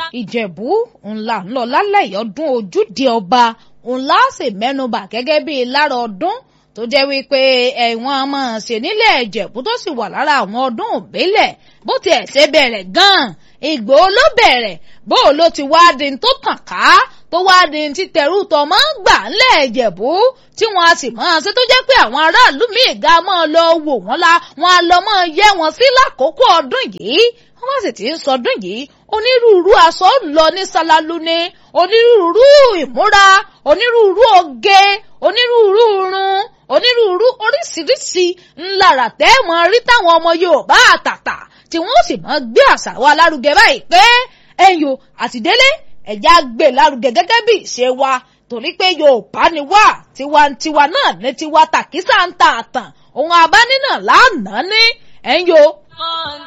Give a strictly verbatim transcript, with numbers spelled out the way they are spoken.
Ìjẹ̀bú ńlá ńlọ lálẹ́ ọdún ojúde ọba ńlá sì mẹ́nubà gẹ́gẹ́ bíi lára ọdún tó jẹ́ wípé ẹ̀wọ̀n a máa ṣe nílẹ̀ Ìjẹ̀bú tó sì wà lára àwọn ọdún ìbílẹ̀ bó tiẹ̀ ṣe bẹ̀rẹ̀ gan-an Ìgbòho ló bẹ̀rẹ̀ bó ló ti wá di tó tàn ká tó wá di ti tẹ̀rù tọ̀ máa ń gbà ńlẹ̀ Ìjẹ̀bú tí wọ́n a sì máa ṣe tó jẹ́ pé àwọn aráàlú míì ga máa lọ wò wọ́n la wọ́n á lọ máa yẹ wọn sí lákòókò ọdún yìí wọ́n bá sì ti ń sọdún yìí onírúurú aṣọ lọ ní ṣalalu ni onírúurú ìmúra onírúurú oge onírúurú irun onírúurú oríṣiríṣi ńlára tẹ́ẹ̀mọ́ rí táwọn ọmọ Yorùbá àtàtà tí wọ́n sì máa gbé àṣà wa lárugẹ báyìí pé ẹ̀yọ́ àtìdélé ẹ̀já gbé lárugẹ gẹ́gẹ́ bí ìṣe wa torí pé Yorùbá ni wá tiwantiwa náà ní tiwa tàkísà ń ta àtàn ohun abánínà lánàá ní ẹ̀yọ́.